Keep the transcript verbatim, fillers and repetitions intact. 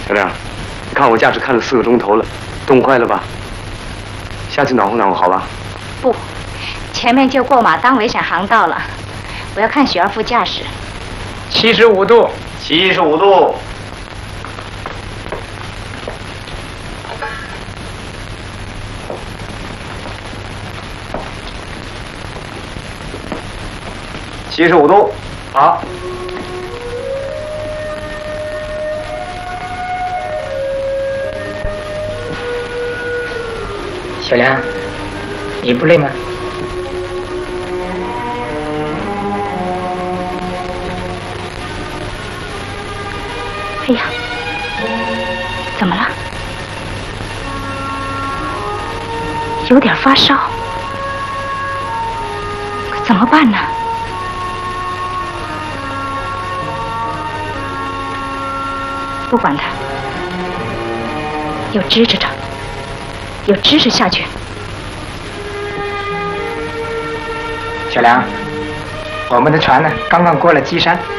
小亮，你看我驾驶看了四个钟头了，冻坏了吧？下去暖和暖和，好吧？ 不，前面就过马当危险航道了，我要看雪儿副驾驶。 七十五度， 七十五度。七十五度，好。 小梁，你不累吗？ 哎呀，怎么了？有点发烧，可怎么办呢？不管他，要支持着，要支持下去。 小梁，我们的船呢，刚刚过了基山，